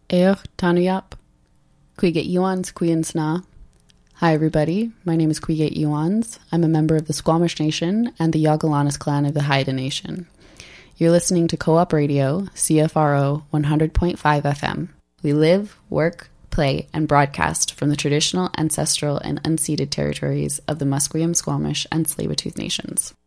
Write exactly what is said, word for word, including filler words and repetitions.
Eoch Tanuyap, Quiget Iwans Quinsna. Hi everybody, my name is Quiget Iwans. I'm a member of the Squamish Nation and the Yagalanas clan of the Haida Nation. You're listening to Co-op Radio, C F R O one hundred point five F M. We live, work, play, and broadcast from the traditional, ancestral, and unceded territories of the Musqueam, Squamish, and Tsleil-Waututh Nations.